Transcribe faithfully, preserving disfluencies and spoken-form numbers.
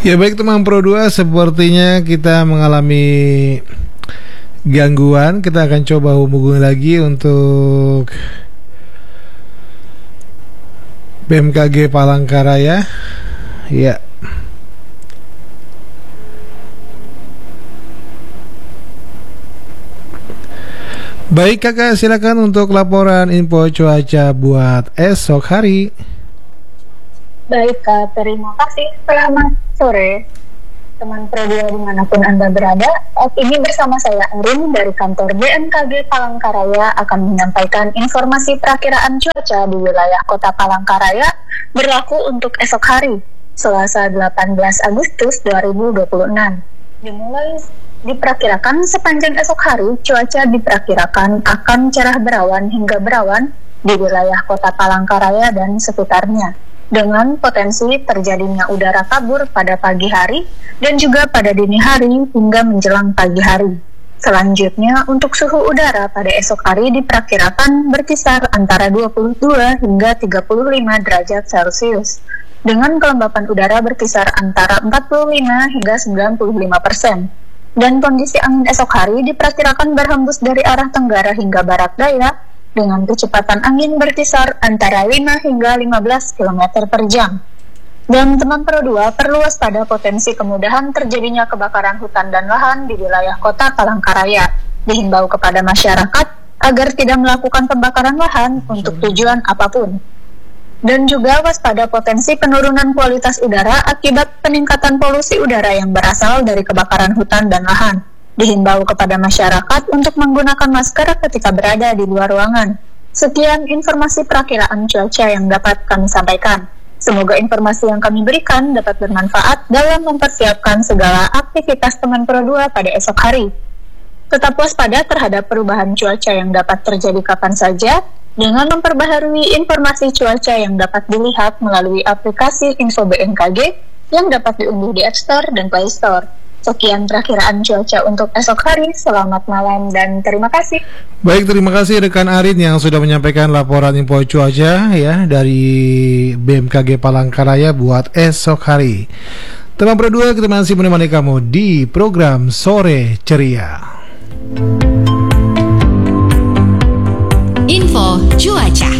Ya baik teman Pro dua, sepertinya kita mengalami gangguan. Kita akan coba hubungi lagi untuk B M K G Palangkaraya. Ya. Baik kakak, silakan untuk laporan info cuaca buat esok hari. Baik Kak, terima kasih. Selamat sore teman Pro dua dimanapun Anda berada. Saat ini bersama saya Arin dari kantor B M K G Palangkaraya akan menyampaikan informasi perakiraan cuaca di wilayah kota Palangkaraya berlaku untuk esok hari, Selasa delapan belas Agustus dua ribu dua puluh enam. Dimulai diperkirakan sepanjang esok hari, cuaca diperkirakan akan cerah berawan hingga berawan di wilayah kota Palangkaraya dan sekitarnya, dengan potensi terjadinya udara kabur pada pagi hari dan juga pada dini hari hingga menjelang pagi hari. Selanjutnya, untuk suhu udara pada esok hari diperkirakan berkisar antara dua puluh dua hingga tiga puluh lima derajat Celcius, dengan kelembapan udara berkisar antara empat puluh lima hingga sembilan puluh lima persen. Dan kondisi angin esok hari diperkirakan berhembus dari arah tenggara hingga barat daya, dengan kecepatan angin berkisar antara lima hingga lima belas kilometer per jam. Dan teman Pro dua perlu waspada potensi kemudahan terjadinya kebakaran hutan dan lahan di wilayah kota Palangkaraya. Dihimbau kepada masyarakat agar tidak melakukan pembakaran lahan untuk tujuan apapun. Dan juga waspada potensi penurunan kualitas udara akibat peningkatan polusi udara yang berasal dari kebakaran hutan dan lahan. Dihimbau kepada masyarakat untuk menggunakan masker ketika berada di luar ruangan. Sekian informasi perakiraan cuaca yang dapat kami sampaikan. Semoga informasi yang kami berikan dapat bermanfaat dalam mempersiapkan segala aktivitas teman Pro dua pada esok hari. Tetap waspada terhadap perubahan cuaca yang dapat terjadi kapan saja, dengan memperbaharui informasi cuaca yang dapat dilihat melalui aplikasi Info B M K G yang dapat diunduh di App Store dan Play Store. Sekian perakiraan cuaca untuk esok hari. Selamat malam dan terima kasih. Baik, terima kasih rekan Arin yang sudah menyampaikan laporan info cuaca ya dari B M K G Palangkaraya buat esok hari. Teman Pro dua, kita masih menemani kamu di program Sore Ceria. Info cuaca.